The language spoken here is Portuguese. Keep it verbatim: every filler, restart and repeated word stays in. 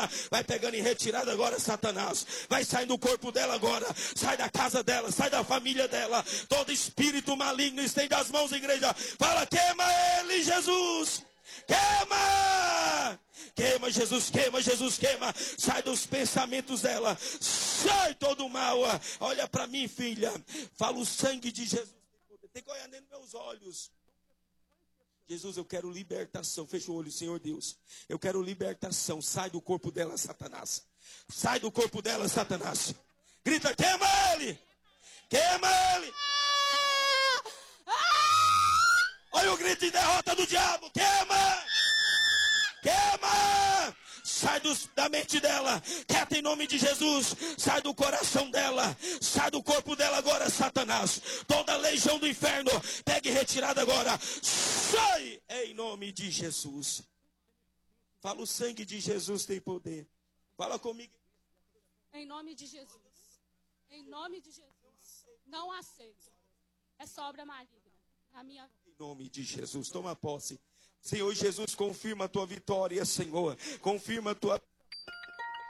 queima. Vai pegando em retirada agora, Satanás. Vai sair do corpo dela agora. Sai da casa dela, sai da família dela. Todo espírito maligno, estende as mãos, igreja. Fala, queima ele, Jesus. Queima! Queima, Jesus, queima, Jesus, queima. Sai dos pensamentos dela. Sai todo o mal. Olha para mim, filha. Fala o sangue de Jesus. Tem que olhar nos meus olhos. Jesus, eu quero libertação. Fecha o olho, Senhor Deus. Eu quero libertação. Sai do corpo dela, Satanás. Sai do corpo dela, Satanás. Grita, queima ele. Queima ele. Olha o grito de derrota do diabo. Queima. Queima. Sai dos, da mente dela. Quieta em nome de Jesus. Sai do coração dela. Sai do corpo dela agora, Satanás. Toda a legião do inferno. Pegue retirada agora. Sai em nome de Jesus. Fala, o sangue de Jesus tem poder. Fala comigo. Em nome de Jesus. Em nome de Jesus. Não aceito essa obra maligna na minha vida. Em nome de Jesus. Toma posse. Senhor Jesus, confirma a tua vitória, Senhor. Confirma a tua